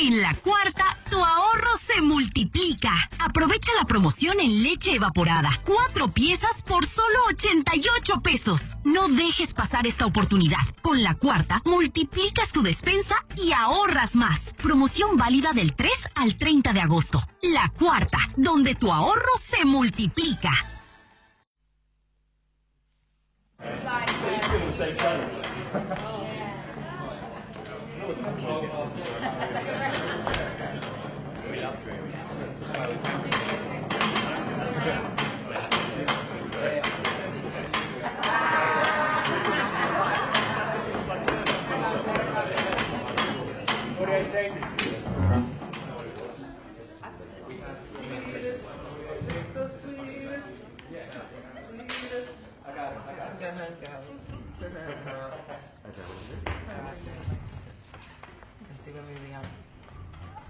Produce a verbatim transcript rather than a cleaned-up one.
En La Cuarta, tu ahorro se multiplica. Aprovecha la promoción en leche evaporada. Cuatro piezas por solo ochenta y ocho pesos. No dejes pasar esta oportunidad. Con La Cuarta, multiplicas tu despensa y ahorras más. Promoción válida del tres al treinta de agosto. La Cuarta, donde tu ahorro se multiplica. What do I say? Estoy con mi